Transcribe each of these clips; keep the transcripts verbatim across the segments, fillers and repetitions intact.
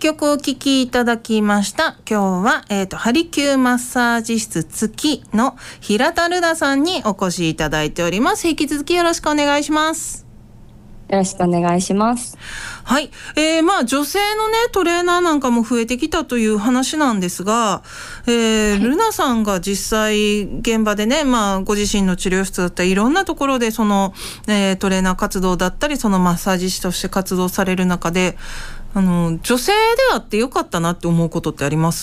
曲お聴きいただきました。今日は、えーと、ハリキューマッサージ室月の平田ルナさんにお越しいただいております。引き続きよろしくお願いします。 よろしくお願いします。 はい、えー、まあ女性のねトレーナーなんかも増えてきたという話なんですが、えーはい、ルナさんが実際現場でね、まあご自身の治療室だったりいろんなところでその、えー、トレーナー活動だったりそのマッサージ師として活動される中で、あの女性であってよかったなって思うことってあります？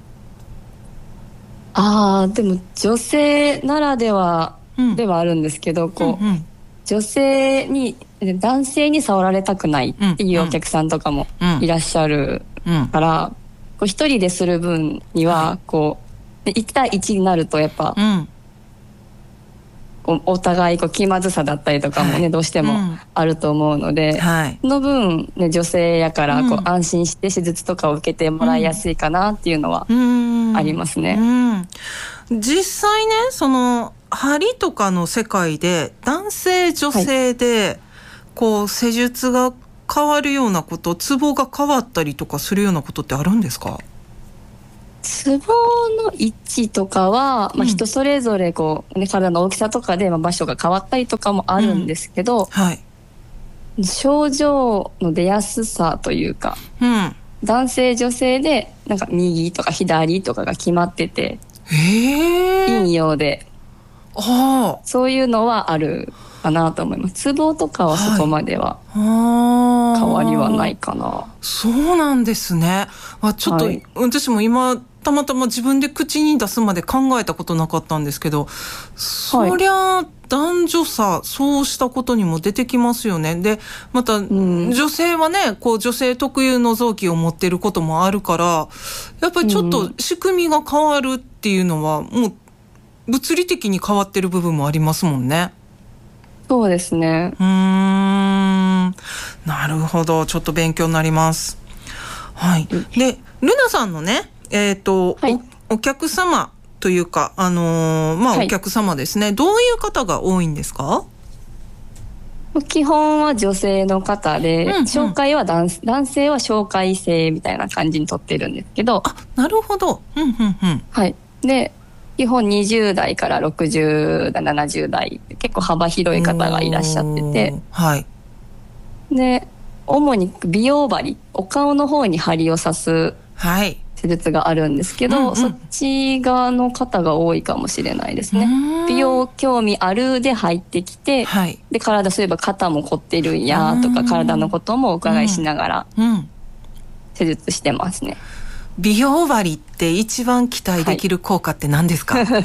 あーでも女性ならではではあるんですけど、うん、こう、うんうん、女性に男性に触られたくないっていうお客さんとかもいらっしゃるから、うん、こう一人でする分にはこういち対いちになるとやっぱ、うん、こうお互いこう気まずさだったりとかもね、はい、どうしてもあると思うので、うんはい、その分、ね、女性やからこう安心して手術とかを受けてもらいやすいかなっていうのはありますね。 うんうん、実際ねその針とかの世界で男性女性で、はい、こう施術が変わるようなこと、ツボが変わったりとかするようなことってあるんですか？ ツボの位置とかは、うんまあ、人それぞれこう、ね、体の大きさとかで、まあ、場所が変わったりとかもあるんですけど、うんはい、症状の出やすさというか、うん、男性女性でなんか右とか左とかが決まってていいようであそういうのはあるかなと思います。ツボとかはそこまでは変わりはないかな、はい、 そうなんですね。あちょっと、はい、私も今たまたま自分で口に出すまで考えたことなかったんですけど、そりゃ男女差そうしたことにも出てきますよね。でまた、うん、女性はねこう女性特有の臓器を持っていることもあるからやっぱりちょっと仕組みが変わるっていうのはもう物理的に変わってる部分もありますもんね。 そうですね。 うーんなるほど、ちょっと勉強になります。はい。でルナさんのねえっと、はい、お, お客様というかあのー、まあ、はい、お客様ですね、どういう方が多いんですか？ 基本は女性の方で、うんうん、紹介は 男, 男性は紹介制みたいな感じに取ってるんですけど。 あ、なるほど。うんうんうん。 はい。で基本にじゅう代からろくじゅう代ななじゅう代結構幅広い方がいらっしゃってて、 はい、 で主に美容針、お顔の方に針を刺す施術があるんですけど、はいうんうん、そっち側の方が多いかもしれないですね。美容興味あるで入ってきて、はい、で体そういえば肩も凝ってるんやとか体のこともお伺いしながら施術してますね。 美容針って一番期待できる効果って何ですか？はい、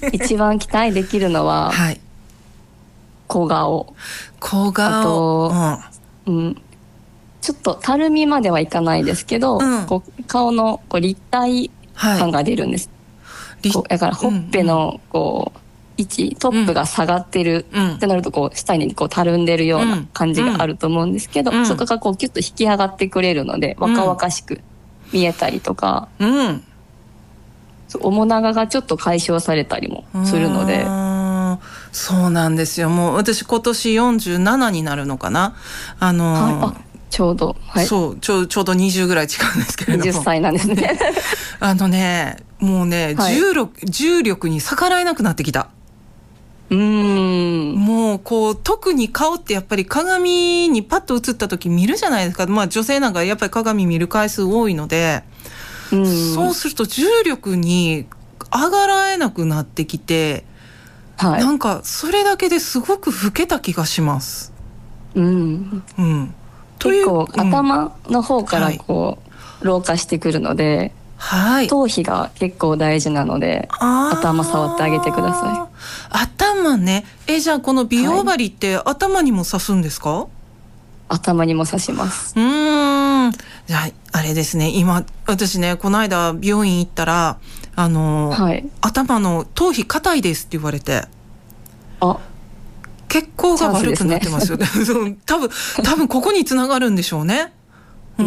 一番期待できるのは、はい、小顔、 小顔あと、 うんうん、ちょっとたるみまではいかないですけど、うん、こう顔のこう立体感が出るんです、はい、こうだからほっぺのこう、うん、位置トップが下がってる、うん、ってなるとこう下にこうたるんでるような感じがあると思うんですけど、うん、そこがこうキュッと引き上がってくれるので若々しく見えたりとか、うん、面長がちょっと解消されたりもするので。 そうなんですよ。もう私今年よんじゅうななになるのかな、あのーはい、あちょうど、はい、 そうちょう、ちょうどにじゅうぐらい違うんですけれどもはたちなんですねあのねもうね、はい、重力、重力に逆らえなくなってきた。うーんもうこう特に顔ってやっぱり鏡にパッと映った時見るじゃないですか。まあ女性なんかやっぱり鏡見る回数多いので、うんそうすると重力に上がらえなくなってきて、はい、なんかそれだけですごく老けた気がします。うんうん、結構頭の方からこう、はい、老化してくるので、はい、頭皮が結構大事なので頭触ってあげてください。 頭ね。えじゃあこの美容針って頭にも刺すんですか？はい、 頭にも刺します。 うーんじゃああれですね、今私ねこの間美容院行ったらあの、はい、頭の頭皮硬いですって言われて、あ血行が悪くなってますよね。多分多分ここに繋がるんでしょうね。うん、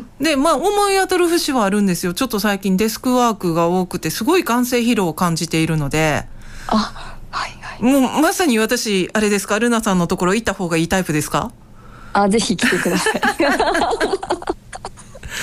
でまあ思い当たる節はあるんですよ。ちょっと最近デスクワークが多くてすごい眼性疲労を感じているので、あ、はいはい、もうまさに私あれですか、ルナさんのところ行った方がいいタイプですか？ あぜひ来てください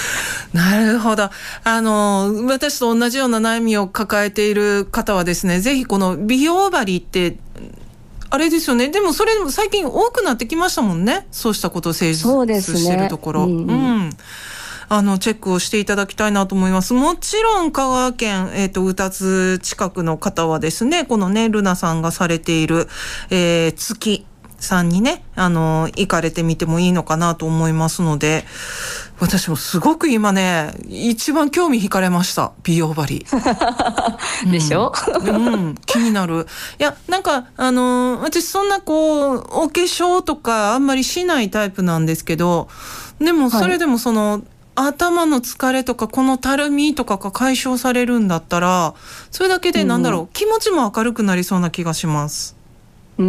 なるほど。あの、私と同じような悩みを抱えている方はですね、ぜひこの美容針って、あれですよね。でもそれ最近多くなってきましたもんね。そうしたことを成立しているところ。う、ね、うん、うん。あの、チェックをしていただきたいなと思います。もちろん、香川県、えっと、宇多津近くの方はですね、このね、ルナさんがされている、えー、月さんにね、あの、行かれてみてもいいのかなと思いますので、私もすごく今ね、一番興味惹かれました。美容針。 でしょ、 うん、うん、気になる。いや、なんか、あの、私そんなこう、お化粧とかあんまりしないタイプなんですけど、でもそれでもその、はい、頭の疲れとかこのたるみとかが解消されるんだったら、それだけでなんだろう、うん、気持ちも明るくなりそうな気がします。 うん、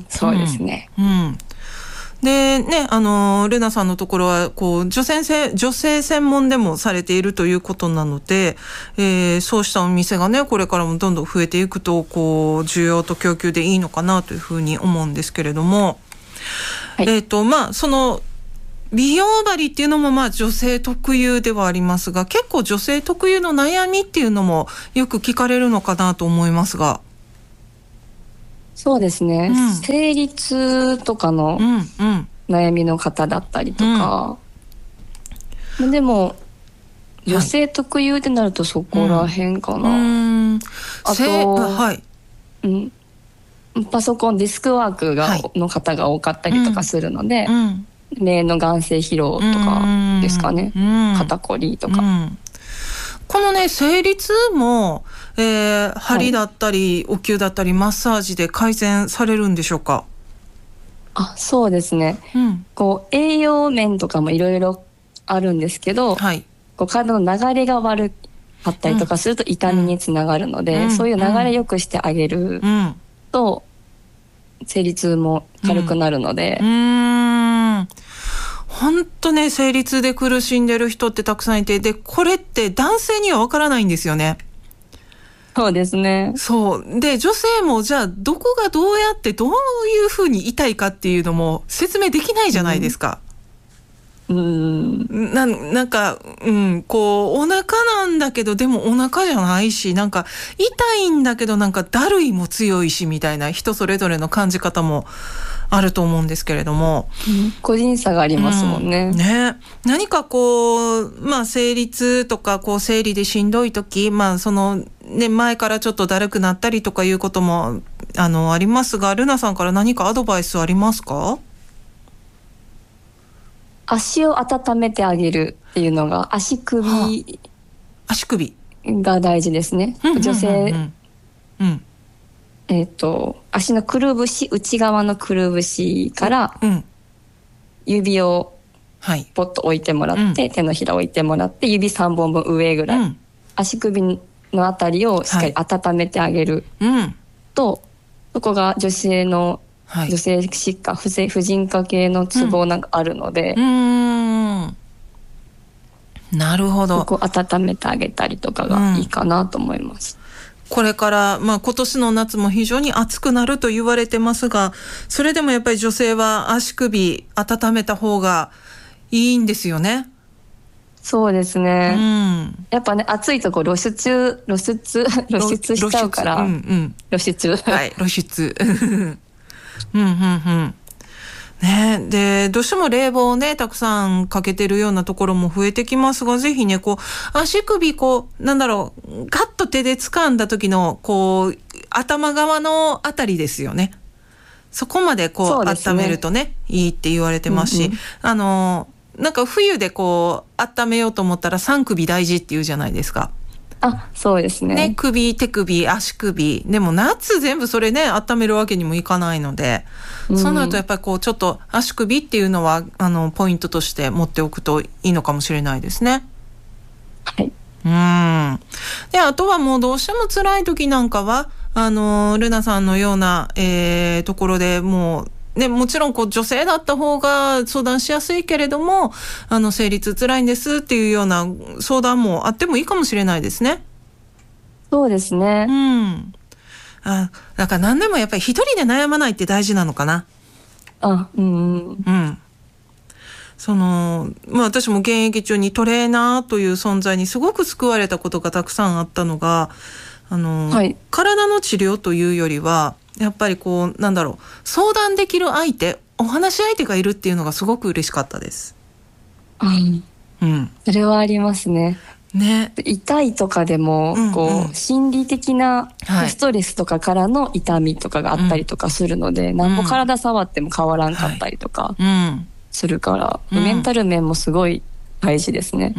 そうですね。 うん。うんでね、あの、ルナさんのところは、こう、女性せ、女性専門でもされているということなので、えー、そうしたお店がね、これからもどんどん増えていくと、こう、需要と供給でいいのかなというふうに思うんですけれども、はい、えっと、まあ、その、美容針っていうのもまあ女性特有ではありますが、結構女性特有の悩みっていうのもよく聞かれるのかなと思いますが。 そうですね、うん、生理痛とかの悩みの方だったりとか、うんうん、でも女性特有ってなるとそこら辺かな、うん、あと、はい、うん、パソコンディスクワークが、はい、の方が多かったりとかするので、うん、目の眼性疲労とかですかね、うん、肩こりとか、うん、 このね生理痛も、えー、針だったり、はい、お灸だったりマッサージで改善されるんでしょうか？ あ、そうですね、うん、こう栄養面とかもいろいろあるんですけど、はい、こう体の流れが悪かったりとかすると痛みにつながるので、うん、そういう流れ良くしてあげると、うん、生理痛も軽くなるので、うん、うーん、 本当ね、生理痛で苦しんでる人ってたくさんいて、で、これって男性にはわからないんですよね。 そうですね。 そう。で、女性もじゃあ、どこがどうやってどういうふうに痛いかっていうのも説明できないじゃないですか。うん。うんな、なんか、うん、こう、お腹なんだけど、でもお腹じゃないし、なんか、痛いんだけど、なんか、だるいも強いし、みたいな、人それぞれの感じ方もあると思うんですけれども、 うん、個人差がありますもんね。 うん、ね。何かこう、まあ生理痛とかこう生理でしんどい時、まあそのね前からちょっとだるくなったりとかいうこともあのありますが、ルナさんから何かアドバイスありますか？ 足を温めてあげるっていうのが、足首、はあ、 足首が大事ですね。うんうんうんうん、女性。うん。えっと、足のくるぶし、内側のくるぶしから指をポッと置いてもらって、はい、手のひら置いてもらって指さんぼんぶん上ぐらい、うん、足首のあたりをしっかり温めてあげると、はい、そこが女性の、はい、女性疾患、婦婦人科系のツボなんかあるので、うん、うーん、 なるほど。 そこを温めてあげたりとかがいいかなと思います。 うん、これから、まあ今年の夏も非常に暑くなると言われてますが、それでもやっぱり女性は足首温めた方がいいんですよね。 そうですね。うん、やっぱね、暑いとこう露出、露出、露出しちゃうから。うんうん、露出。 はい、露出。うんうんうん。ね、で、どうしても冷房をね、たくさんかけてるようなところも増えてきますが、ぜひね、こう、足首、こう、なんだろう、ガッと手で掴んだ時の、こう、頭側のあたりですよね。そこまでこう、ね、温めるとね、いいって言われてますし、うんうん、あの、なんか冬でこう、温めようと思ったら三首大事って言うじゃないですか。 あ、そうですね。 ね、首、手首、足首。でも夏全部それね、温めるわけにもいかないので、うん、そうなるとやっぱりこう、ちょっと足首っていうのは、あの、ポイントとして持っておくといいのかもしれないですね。 はい。 うん。で、あとはもうどうしても辛い時なんかは、あの、ルナさんのような、えー、ところでもう、ね、もちろんこう女性だった方が相談しやすいけれども、あの生理痛辛いんですっていうような相談もあってもいいかもしれないですね。 そうですね。 うん。あ、だから何でもやっぱり一人で悩まないって大事なのかな。 あ、うん、うん。 うん。 その、まあ、私も現役中にトレーナーという存在にすごく救われたことがたくさんあったのが、あの、はい、体の治療というよりはやっぱりこうなんだろう、相談できる相手、お話し相手がいるっていうのがすごく嬉しかったです。 うん、うん、それはありますね。 ね、 痛いとかでも、うんうん、こう心理的なストレスとかからの痛みとかがあったりとかするので、はい、なんぼ体触っても変わらんかったりとかするから、はいうん、メンタル面もすごい大事ですね。 うん、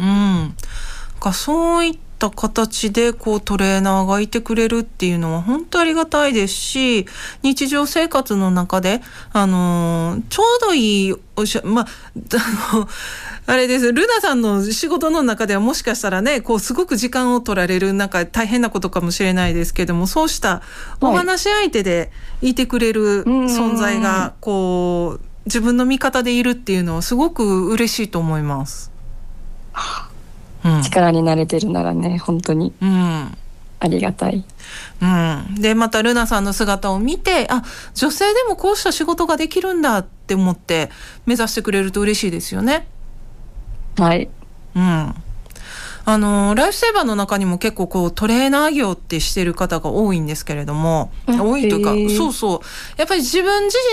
かそういった形でこうトレーナーがいてくれるっていうのは本当ありがたいですし、日常生活の中で、あのー、ちょうどいいおしゃ、まあ、あのあれです、ルナさんの仕事の中ではもしかしたらね、こうすごく時間を取られるなんか大変なことかもしれないですけども、そうしたお話し相手でいてくれる存在がこう自分の味方でいるっていうのはすごく嬉しいと思います。 うん、力になれてるならね、本当にありがたい、 うんうん、でまたルナさんの姿を見て、あ、女性でもこうした仕事ができるんだって思って目指してくれると嬉しいですよね。 はい、 うん、あのライフセーバーの中にも結構こうトレーナー業ってしてる方が多いんですけれども、多いというか、そうそう、やっぱり自分自身